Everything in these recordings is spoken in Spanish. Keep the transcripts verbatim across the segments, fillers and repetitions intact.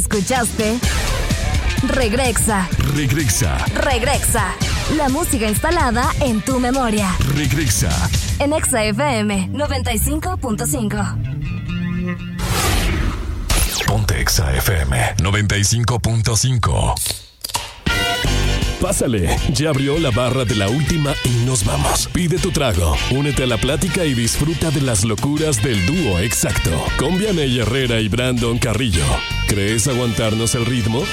¿Escuchaste? Regresa. Regresa. Regresa. La música instalada en tu memoria. Regresa. En Exa F M noventa y cinco punto cinco. Ponte Exa F M noventa y cinco punto cinco. Pásale, ya abrió la barra de la última y nos vamos. Pide tu trago, únete a la plática y disfruta de las locuras del dúo exacto. Con Vianey Herrera y Brandon Carrillo. ¿Crees aguantarnos el ritmo?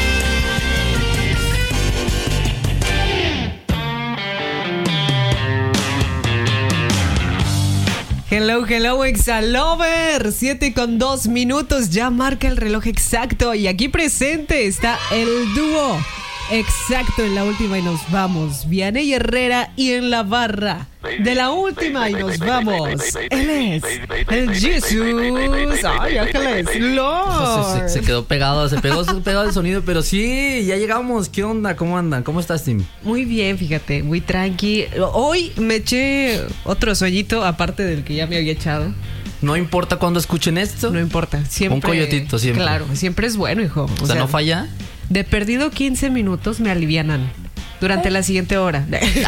Hello, hello, Exalover. Siete con dos minutos, ya marca el reloj exacto. Y aquí presente está el dúo exacto en la última y nos vamos. Vianey Herrera y en la barra de la última y nos vamos. Él es el Jesus. Ay, Ángeles, Lord. Se, se, se quedó pegado, se pegó, se pegó el sonido, pero sí, ya llegamos. ¿Qué onda? ¿Cómo andan? ¿Cómo estás, Tim? Muy bien, fíjate, muy tranqui. Hoy me eché otro sueñito aparte del que ya me había echado. No importa cuándo escuchen esto. No importa, siempre. Un coyotito, siempre. Claro, siempre es bueno, hijo. O, o sea, sea, no falla. De perdido quince minutos me alivianan durante ¿Eh? la siguiente hora.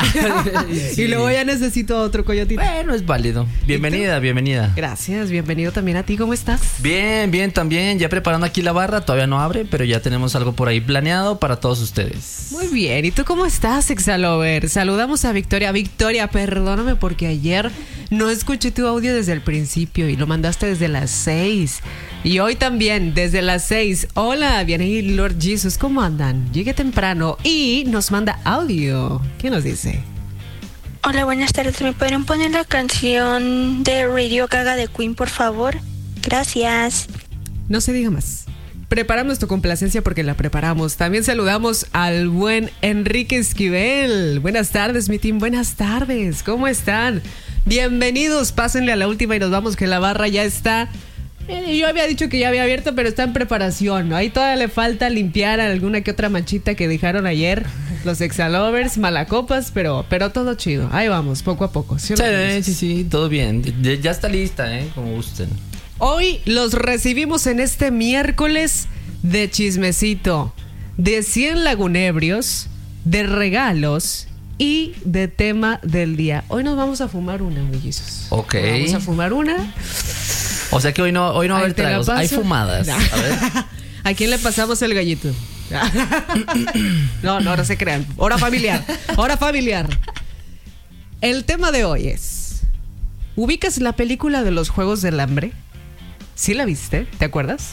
Sí. Y luego ya necesito otro coyotito. Bueno, es válido. Bienvenida, bienvenida. Gracias, bienvenido también a ti. ¿Cómo estás? Bien, bien, también. Ya preparando aquí la barra. Todavía no abre, pero ya tenemos algo por ahí planeado para todos ustedes. Muy bien. ¿Y tú cómo estás, Exalover? Saludamos a Victoria. Victoria, perdóname porque ayer no escuché tu audio desde el principio y lo mandaste desde las seis. Y hoy también, desde las seis. Hola, Vianey Lord Jesus, ¿cómo andan? Llegué temprano y nos manda audio. ¿Qué nos dice? Hola, buenas tardes. ¿Me podrían poner la canción de Radio Gaga de Queen, por favor? Gracias. No se diga más. Preparamos tu complacencia porque la preparamos. También saludamos al buen Enrique Esquivel. Buenas tardes, mi team. Buenas tardes. ¿Cómo están? Bienvenidos. Pásenle a la última y nos vamos, que la barra ya está. Yo había dicho que ya había abierto, pero está en preparación. Ahí todavía le falta limpiar alguna que otra manchita que dejaron ayer los Exalovers, malacopas, pero, pero todo chido. Ahí vamos, poco a poco. ¿Sí, sí, sí, sí, todo bien. Ya está lista, ¿eh? Como gusten. Hoy los recibimos en este miércoles de chismecito, de cien lagunebrios, de regalos y de tema del día. Hoy nos vamos a fumar una, mellizos. Ok. Vamos a fumar una. O sea que hoy no, hoy no va a haber tragos, hay fumadas. No. A ver. ¿A quién le pasamos el gallito? No, no, no se crean. Hora familiar, hora familiar. El tema de hoy es: ¿ubicas la película de los Juegos del Hambre? ¿Sí la viste? ¿Te acuerdas?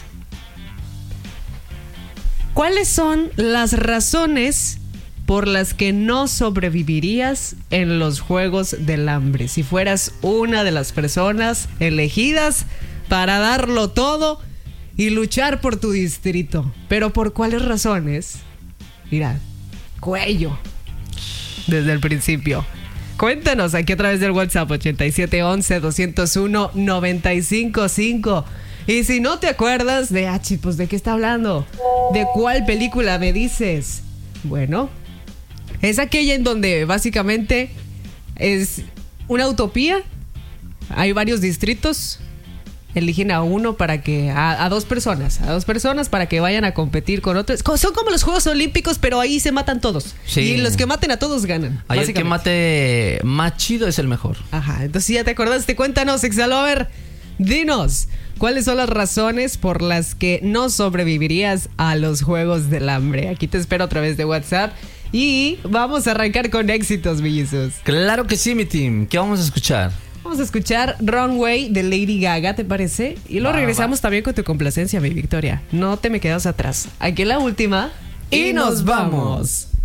¿Cuáles son las razones por las que no sobrevivirías en los Juegos del Hambre si fueras una de las personas elegidas para darlo todo y luchar por tu distrito? ¿Pero por cuáles razones? Mira, cuello desde el principio. Cuéntanos aquí a través del WhatsApp ochenta y siete once doscientos uno noventa y cinco cinco. Y si no te acuerdas de, ah, pues ¿de qué está hablando? ¿De cuál película me dices? Bueno, es aquella en donde básicamente es una utopía. Hay varios distritos. Eligen a uno para que... A, a dos personas. A dos personas para que vayan a competir con otros. Son como los Juegos Olímpicos, pero ahí se matan todos. Sí. Y los que maten a todos ganan. Ahí el que mate más chido es el mejor. Ajá. Entonces ya te acordaste. Cuéntanos, Exalover. Dinos, ¿cuáles son las razones por las que no sobrevivirías a los Juegos del Hambre? Aquí te espero a través de WhatsApp. Y vamos a arrancar con éxitos, mellizos. Claro que sí, mi team. ¿Qué vamos a escuchar? Vamos a escuchar Runway de Lady Gaga, ¿te parece? Y luego va, regresamos va. también con tu complacencia, mi Victoria. No te me quedas atrás. Aquí la última. Y, y nos vamos. vamos.